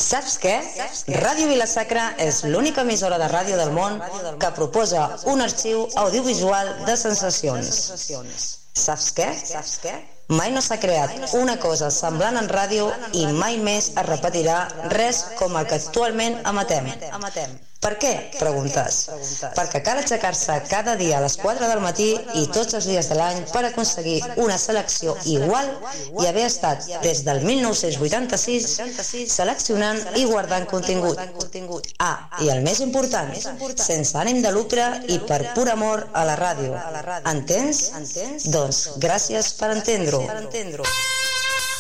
Saps què? Ràdio Vila-sacra és l'única emissora de ràdio del món que proposa un arxiu audiovisual de sensacions. Saps què? Mai no s'ha creat una cosa semblant en ràdio i mai més es repetirà res com el que actualment emetem. Per què? Preguntes. Perquè cal aixecar-se cada dia a les 4 del matí i tots els dies de l'any per aconseguir una selecció igual i haver estat des del 1986 seleccionant i guardant contingut. I el més important, sense ànim de lucre i per pur amor a la ràdio. Entens? Doncs gràcies per entendre-ho.